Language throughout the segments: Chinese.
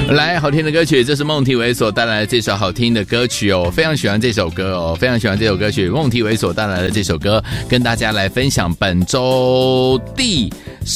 来，好听的歌曲，这是孟庭苇所带来的这首好听的歌曲哦，非常喜欢这首歌哦，非常喜欢这首歌曲。孟庭苇所带来的这首歌，跟大家来分享本周第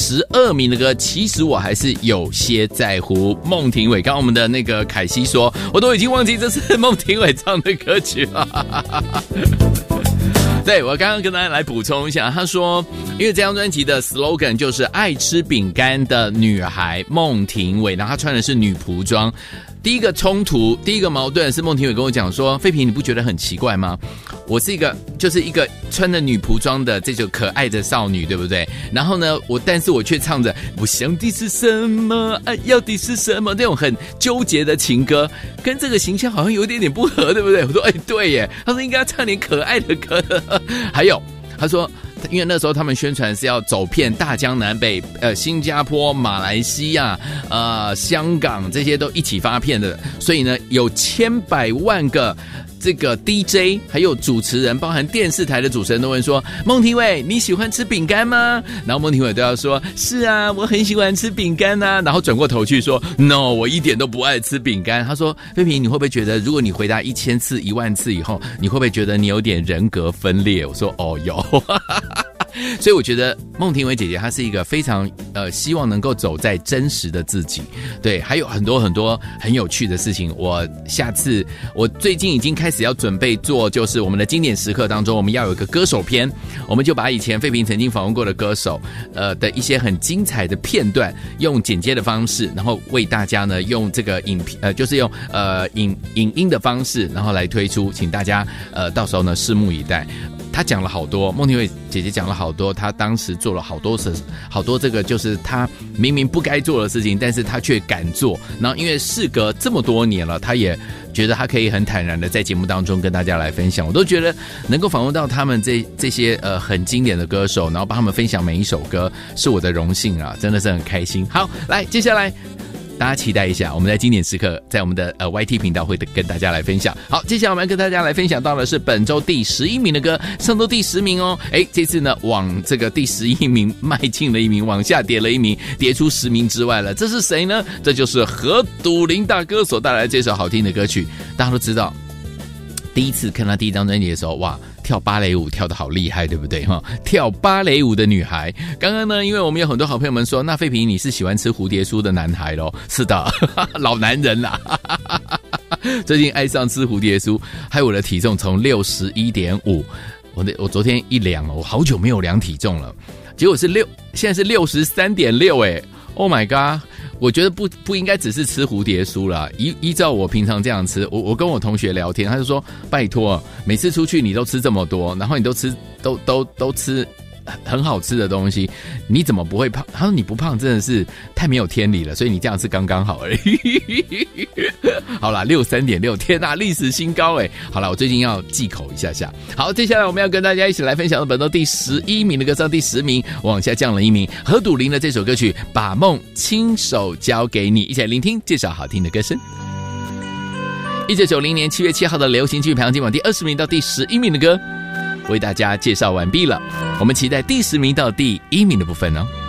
12名的歌。其实我还是有些在乎孟庭苇。刚刚我们的那个凯西说，我都已经忘记这是孟庭苇唱的歌曲了。对，我刚刚跟大家来补充一下，他说因为这张专辑的 slogan 就是爱吃饼干的女孩孟庭苇，然后她穿的是女仆装。第一个冲突，第一个矛盾是孟庭苇跟我讲说，废平你不觉得很奇怪吗？我是一个穿着女仆装的这种可爱的少女，对不对？然后呢，但是我却唱着我想的是什么，爱要的是什么，那种很纠结的情歌，跟这个形象好像有一点点不合，对不对？我说对耶。他说应该要唱点可爱的歌。还有他说因为那时候他们宣传是要走遍大江南北，新加坡、马来西亚、香港这些都一起发片的，所以呢有千百万个这个 DJ 还有主持人，包含电视台的主持人都问说，孟庭苇你喜欢吃饼干吗？然后孟庭苇都要说是啊，我很喜欢吃饼干啊，然后转过头去说 No， 我一点都不爱吃饼干。他说废平你会不会觉得如果你回答1000次10000次以后，你会不会觉得你有点人格分裂？我说有。所以我觉得孟庭苇姐姐她是一个非常希望能够走在真实的自己。对，还有很多很多很有趣的事情，我最近已经开始要准备做，就是我们的经典时刻当中我们要有一个歌手篇，我们就把以前废平曾经访问过的歌手的一些很精彩的片段用剪接的方式，然后为大家呢用这个就是用影音的方式然后来推出，请大家到时候呢拭目以待。他讲了好多，孟庭苇姐姐讲了好多，她当时做了好多这个就是她明明不该做的事情，但是她却敢做。然后因为事隔这么多年了，她也觉得她可以很坦然的在节目当中跟大家来分享。我都觉得能够访问到他们这些很经典的歌手，然后帮他们分享每一首歌，是我的荣幸啊，真的是很开心。好，来接下来。大家期待一下，我们在经典时刻在我们的YT 频道会跟大家来分享。好，接下来我们要跟大家来分享到的是本周第11名的歌，上周第10名哦。这次呢往这个第11名迈进了1名，往下跌了1名，跌出10名之外了。这是谁呢？这就是何笃林大哥所带来的这首好听的歌曲。大家都知道，第一次看他第一张专辑的时候，哇！跳芭蕾舞跳得好厉害，对不对？跳芭蕾舞的女孩。刚刚呢，因为我们有很多好朋友们说，那废平你是喜欢吃蝴蝶酥的男孩咯？是的，老男人啦。最近爱上吃蝴蝶酥，害我的体重从 61.5， 我昨天一量，我好久没有量体重了，结果是现在是 63.6 Oh my god！ 我觉得不应该只是吃蝴蝶酥啦，依照我平常这样吃，我跟我同学聊天，他就说拜托，每次出去你都吃这么多，然后你都吃很好吃的东西，你怎么不会胖？他说你不胖真的是太没有天理了，所以你这样是刚刚好而已。好啦 63.6， 天哪，历史新高耶。好啦，我最近要忌口一下下。好，接下来我们要跟大家一起来分享的本周第11名的歌，上第10名往下降了1名，何笃林的这首歌曲《把梦亲手交给你》，一起来聆听这首好听的歌声。1990年7月7号的流行金曲排行榜第20名到第11名的歌为大家介绍完毕了，我们期待第10名到第1名的部分哦。